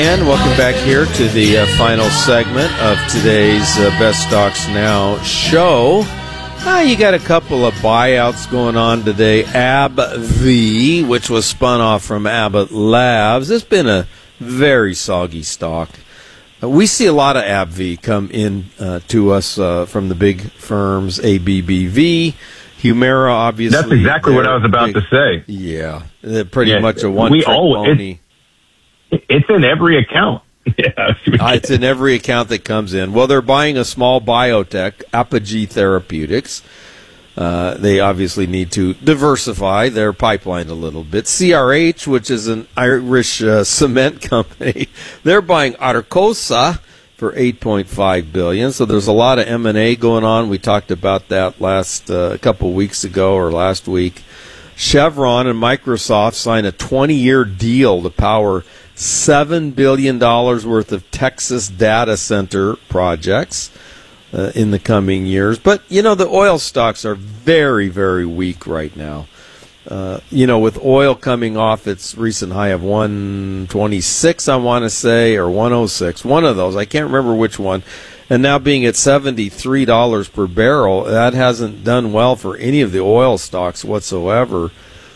again. Welcome back here to the final segment of today's Best Stocks Now show. You got a couple of buyouts going on today. AbbVie, which was spun off from Abbott Labs. It's been a very soggy stock. We see a lot of AbbVie come in to us from the big firms, ABBV. Humira, obviously. That's exactly what I was about to say. Yeah, pretty much a one-trick pony. It's in every account. Yeah, it's in every account that comes in. Well, they're buying a small biotech, Apogee Therapeutics. They obviously need to diversify their pipeline a little bit. CRH, which is an Irish cement company, they're buying Arcosa for $8.5 billion. So there's a lot of M&A going on. We talked about that last a couple weeks ago or last week. Chevron and Microsoft signed a 20-year deal to power $7 billion worth of Texas data center projects in the coming years. But, the oil stocks are very, very weak right now. With oil coming off its recent high of 126, I want to say, or 106, one of those. I can't remember which one. And now being at $73 per barrel, that hasn't done well for any of the oil stocks whatsoever.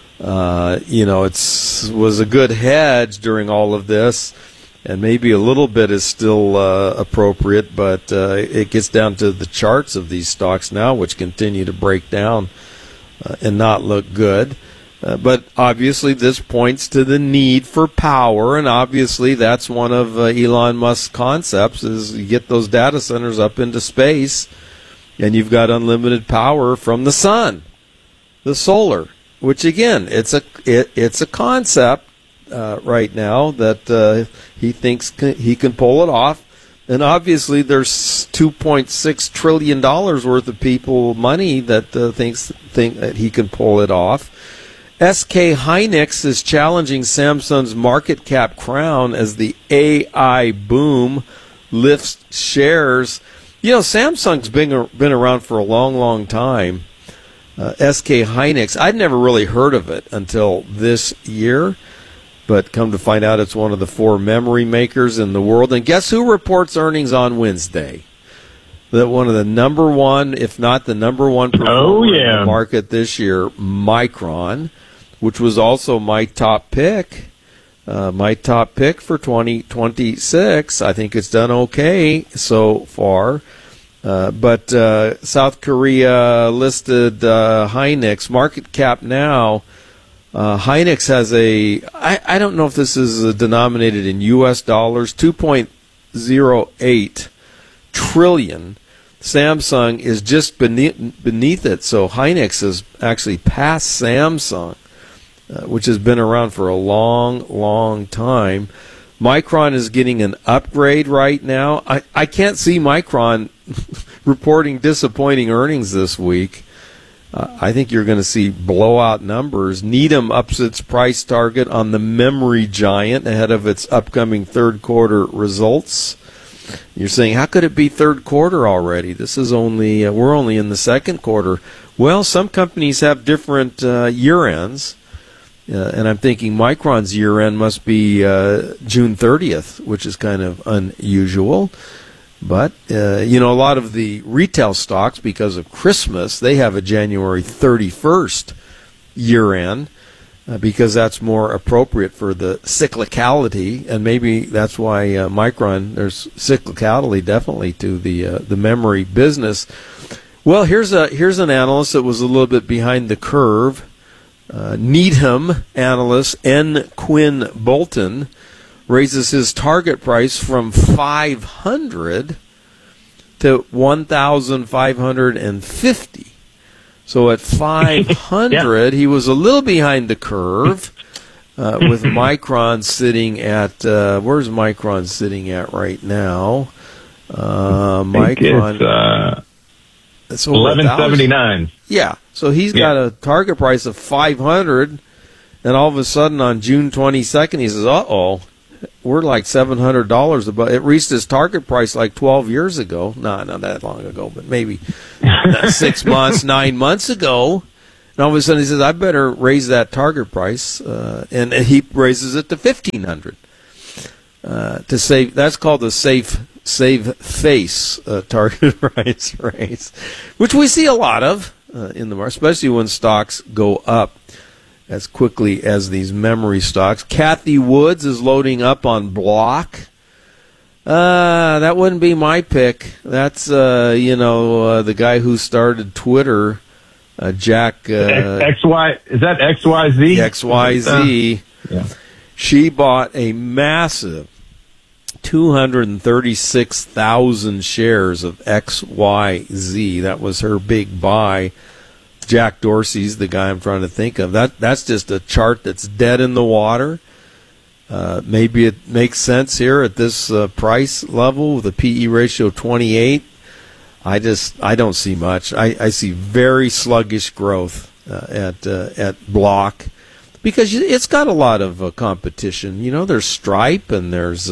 It was a good hedge during all of this, and maybe a little bit is still appropriate, but it gets down to the charts of these stocks now, which continue to break down and not look good. But obviously this points to the need for power, and obviously that's one of Elon Musk's concepts, is you get those data centers up into space, and you've got unlimited power from the sun, the solar, which again, it's a concept right now that he thinks he can pull it off. And obviously, there's $2.6 trillion worth of people money that think that he can pull it off. SK Hynix is challenging Samsung's market cap crown as the AI boom lifts shares. Samsung's been around for a long, long time. SK Hynix, I'd never really heard of it until this year. But come to find out, it's one of the 4 memory makers in the world. And guess who reports earnings on Wednesday? That one of the number one, if not the number one performer in the market this year, Micron, which was also my top pick. My top pick for 2026. I think it's done okay so far. But South Korea listed Hynix, market cap now. Hynix has I don't know if this is denominated in U.S. dollars, 2.08 trillion. Samsung is just beneath it, so Hynix is actually past Samsung, which has been around for a long, long time. Micron is getting an upgrade right now. I can't see Micron reporting disappointing earnings this week. I think you're going to see blowout numbers. Needham ups its price target on the memory giant ahead of its upcoming third quarter results. You're saying, how could it be third quarter already? This is we're only in the second quarter. Well, some companies have different year ends, and I'm thinking Micron's year end must be June 30th, which is kind of unusual. But, a lot of the retail stocks, because of Christmas, they have a January 31st year-end because that's more appropriate for the cyclicality. And maybe that's why Micron, there's cyclicality definitely to the memory business. Well, here's an analyst that was a little bit behind the curve. Needham analyst N. Quinn Bolton raises his target price from 500 to 1,550. So at 500, he was a little behind the curve, with Micron sitting at where's Micron sitting at right now? Micron, it's 1179. Yeah, so he's got a target price of 500, and all of a sudden on June 22nd, he says, "Uh-oh. We're like $700 above." It reached its target price like 12 years ago. No, not that long ago, but maybe 6 months, 9 months ago. And all of a sudden he says, I better raise that target price. And he raises it to $1,500. to save. That's called the save face target price race, which we see a lot of in the market, especially when stocks go up as quickly as these memory stocks. Kathy Woods is loading up on Block. That wouldn't be my pick. That's the guy who started Twitter, Jack. XY, is that XYZ? XYZ. Yeah. She bought a massive 236,000 shares of XYZ. That was her big buy. Jack Dorsey's the guy I'm trying to think of. That's just a chart that's dead in the water. Maybe it makes sense here at this price level with a PE ratio of 28. I don't see much. I see very sluggish growth at Block because it's got a lot of competition. There's Stripe and there's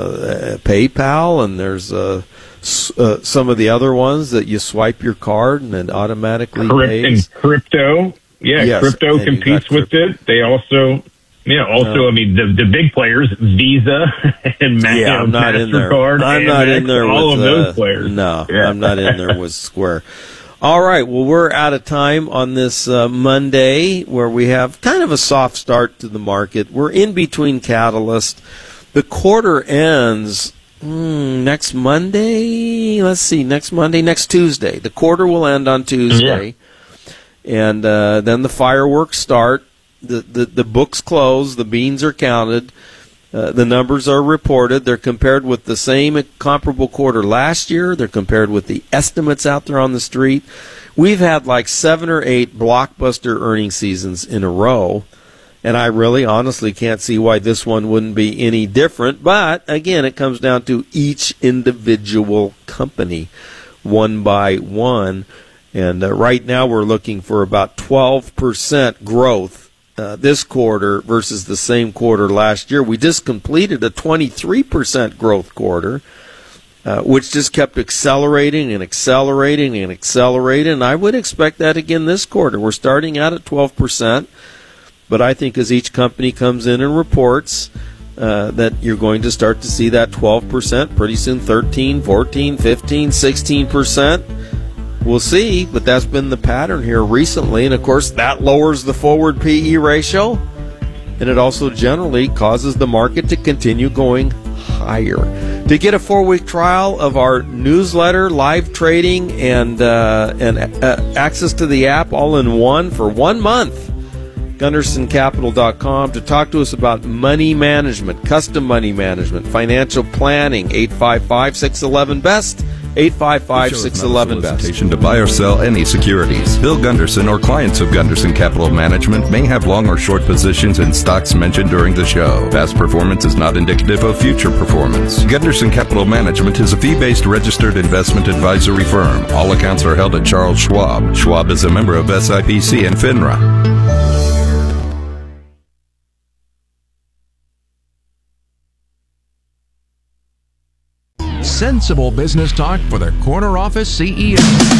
PayPal and there's some of the other ones that you swipe your card and it automatically pays. And crypto. Yeah, yes, crypto competes with it. They also... Yeah, also, I mean, the big players, Visa and MasterCard. I'm not in there with all of those players. No, yeah. I'm not in there with Square. All right, well, we're out of time on this Monday where we have kind of a soft start to the market. We're in between catalyst. The quarter ends next Monday. Let's see, next Tuesday. The quarter will end on Tuesday. Yeah. And then the fireworks start. The books close, the beans are counted, the numbers are reported. They're compared with the same comparable quarter last year. They're compared with the estimates out there on the street. We've had like 7 or 8 blockbuster earnings seasons in a row, and I really honestly can't see why this one wouldn't be any different. But, again, it comes down to each individual company, one by one. And right now we're looking for about 12% growth this quarter versus the same quarter last year. We just completed a 23% growth quarter, which just kept accelerating and accelerating and accelerating. And I would expect that again this quarter. We're starting out at 12%, but I think as each company comes in and reports that you're going to start to see that 12%, pretty soon 13, 14, 15, 16%. We'll see, but that's been the pattern here recently. And, of course, that lowers the forward PE ratio, and it also generally causes the market to continue going higher. To get a 4-week trial of our newsletter, live trading, and access to the app all in one for 1 month, GundersonCapital.com. To talk to us about money management, custom money management, financial planning, 855-611-BEST. 855-611-BEST. To buy or sell any securities. Bill Gunderson or clients of Gunderson Capital Management may have long or short positions in stocks mentioned during the show. Past performance is not indicative of future performance. Gunderson Capital Management is a fee-based registered investment advisory firm. All accounts are held at Charles Schwab. Schwab is a member of SIPC and FINRA. Sensible business talk for the corner office CEO.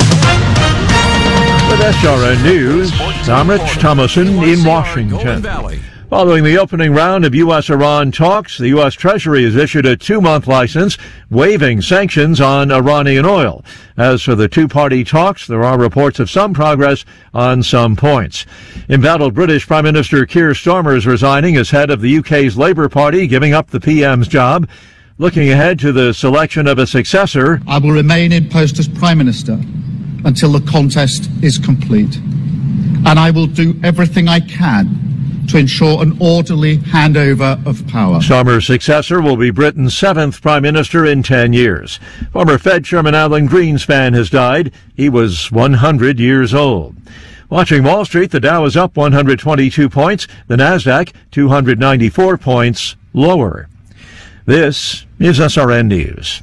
With SRN News, I'm Rich Thomason in Washington. Following the opening round of U.S.-Iran talks, the U.S. Treasury has issued a 2-month license waiving sanctions on Iranian oil. As for the two-party talks, there are reports of some progress on some points. Embattled British Prime Minister Keir Starmer is resigning as head of the UK's Labour Party, giving up the PM's job. Looking ahead to the selection of a successor, I will remain in post as Prime Minister until the contest is complete. And I will do everything I can to ensure an orderly handover of power. Starmer's successor will be Britain's 7th Prime Minister in 10 years. Former Fed Chairman Alan Greenspan has died. He was 100 years old. Watching Wall Street, the Dow is up 122 points, the Nasdaq 294 points lower. This is SRN News.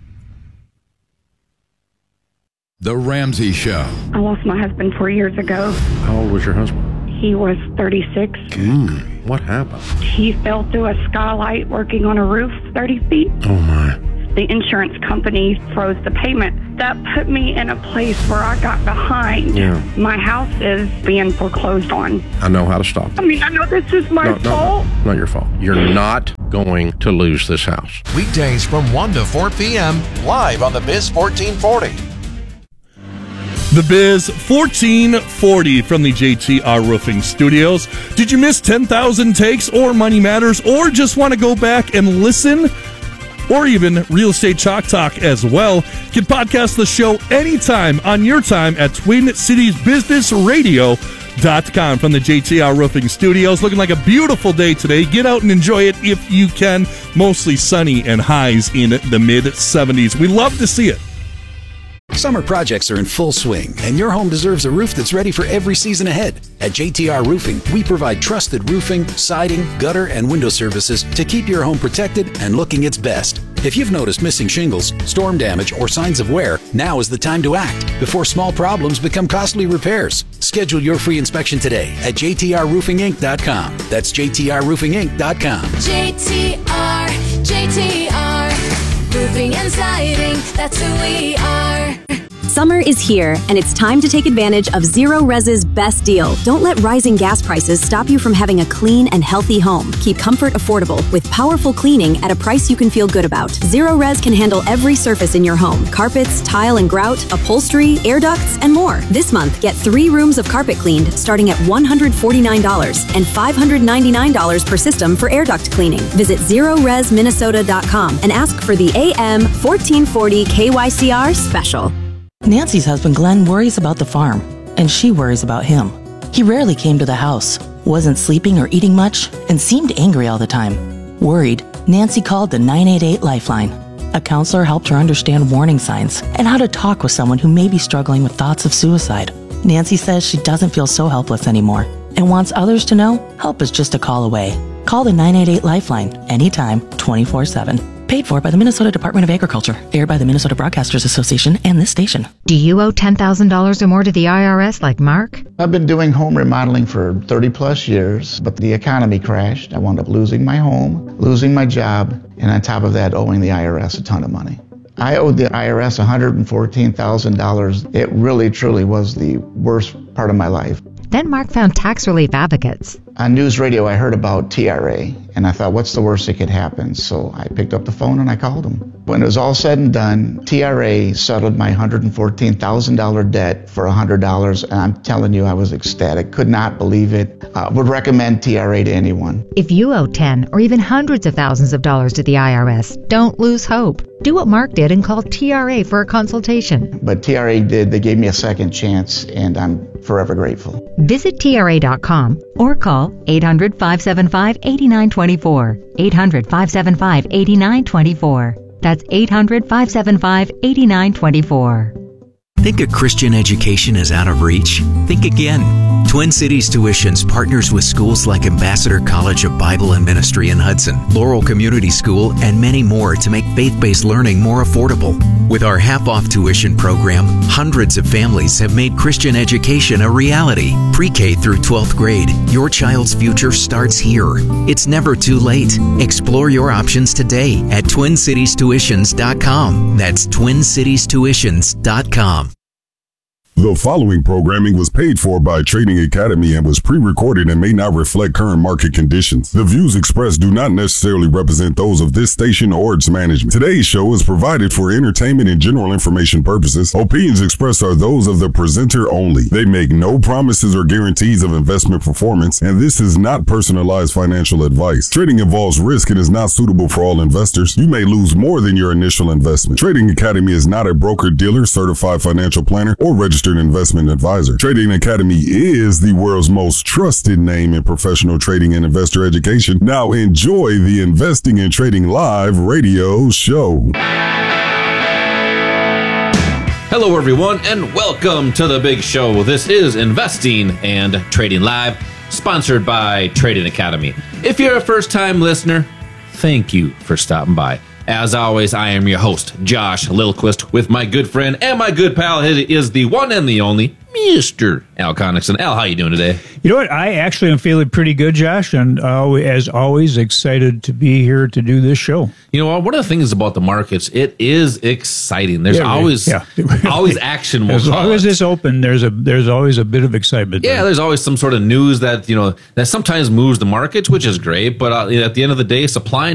The Ramsey Show. I lost my husband 4 years ago. How old was your husband? He was 36. What happened? He fell through a skylight working on a roof 30 feet. Oh, my. the insurance company froze the payment. That put me in a place where I got behind. Yeah. My house is being foreclosed on. I know how to stop it. I mean, I know this is my fault. No, not your fault. You're not going to lose this house. Weekdays from 1 to 4 p.m. live on the Biz 1440. The Biz 1440 from the JTR Roofing Studios. Did you miss 10,000 Takes or Money Matters, or just want to go back and listen? Or even Real Estate Chalk Talk as well? You can podcast the show anytime on your time at TwinCitiesBusinessRadio.com from the JTR Roofing Studios. Looking like a beautiful day today. Get out and enjoy it if you can. Mostly sunny and highs in the mid-70s. We love to see it. Summer projects are in full swing, and your home deserves a roof that's ready for every season ahead. At JTR Roofing, we provide trusted roofing, siding, gutter, and window services to keep your home protected and looking its best. If you've noticed missing shingles, storm damage, or signs of wear, now is the time to act before small problems become costly repairs. Schedule your free inspection today at jtrroofinginc.com. That's jtrroofinginc.com. JTR, roofing and siding, that's who we are. Summer is here, and it's time to take advantage of Zero Res's best deal. Don't let rising gas prices stop you from having a clean and healthy home. Keep comfort affordable with powerful cleaning at a price you can feel good about. Zero Res can handle every surface in your home: carpets, tile and grout, upholstery, air ducts, and more. This month, get 3 rooms of carpet cleaned starting at $149 and $599 per system for air duct cleaning. Visit ZeroResMinnesota.com and ask for the AM 1440 KYCR special. Nancy's husband Glenn worries about the farm, and she worries about him. He rarely came to the house, wasn't sleeping or eating much, and seemed angry all the time. Worried, Nancy called the 988 Lifeline. A counselor helped her understand warning signs and how to talk with someone who may be struggling with thoughts of suicide. Nancy says she doesn't feel so helpless anymore and wants others to know help is just a call away. Call the 988 Lifeline anytime, 24/7. Paid for by the Minnesota Department of Agriculture. Aired by the Minnesota Broadcasters Association and this station. Do you owe $10,000 or more to the IRS like Mark? I've been doing home remodeling for 30 plus years, but the economy crashed. I wound up losing my home, losing my job, and on top of that, owing the IRS a ton of money. I owed the IRS $114,000. It really, truly was the worst part of my life. Then Mark found tax relief advocates. On news radio, I heard about TRA, and I thought, what's the worst that could happen? So I picked up the phone and I called them. When it was all said and done, TRA settled my $114,000 debt for $100, and I'm telling you, I was ecstatic. Could not believe it. Would recommend TRA to anyone. If you owe 10 or even hundreds of thousands of dollars to the IRS, don't lose hope. Do what Mark did and call TRA for a consultation. But TRA did. They gave me a second chance, and I'm forever grateful. Visit TRA.com or call 800-575-8924. 800-575-8924. That's 800-575-8924. Think a Christian education is out of reach? Think again. Twin Cities Tuitions partners with schools like Ambassador College of Bible and Ministry in Hudson, Laurel Community School, and many more to make faith-based learning more affordable. With our half-off tuition program, hundreds of families have made Christian education a reality. Pre-K through 12th grade, your child's future starts here. It's never too late. Explore your options today at TwinCitiesTuitions.com. That's TwinCitiesTuitions.com. The following programming was paid for by Trading Academy and was pre-recorded and may not reflect current market conditions. The views expressed do not necessarily represent those of this station or its management. Today's show is provided for entertainment and general information purposes. Opinions expressed are those of the presenter only. They make no promises or guarantees of investment performance, and this is not personalized financial advice. Trading involves risk and is not suitable for all investors. You may lose more than your initial investment. Trading Academy is not a broker-dealer, certified financial planner, or registered investment advisor. Trading Academy is the world's most trusted name in professional trading and investor education. Now enjoy the Investing and Trading Live radio show. Hello everyone and welcome to the big show. This is Investing and Trading Live, sponsored by Trading Academy. If you're a first-time listener, thank you for stopping by. As always, I am your host, Josh Lilquist, with my good friend and my good pal. It is the one and the only Mr. Al Connickson. Al, how you doing today? You know what? I actually am feeling pretty good, Josh, and as always, excited to be here to do this show. You know what? One of the things about the markets, it is exciting. There's always action. As long as it's open, there's always a bit of excitement. Yeah, there's always some sort of news that that sometimes moves the markets, which is great. But at the end of the day, supply and